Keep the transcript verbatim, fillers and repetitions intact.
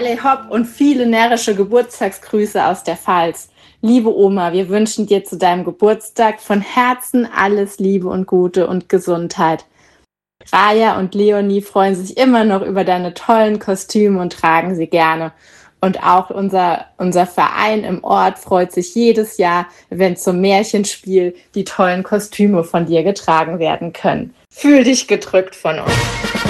Alle hopp und viele närrische Geburtstagsgrüße aus der Pfalz. Liebe Oma, wir wünschen dir zu deinem Geburtstag von Herzen alles Liebe und Gute und Gesundheit. Raja und Leonie freuen sich immer noch über deine tollen Kostüme und tragen sie gerne. Und auch unser, unser Verein im Ort freut sich jedes Jahr, wenn zum Märchenspiel die tollen Kostüme von dir getragen werden können. Fühl dich gedrückt von uns.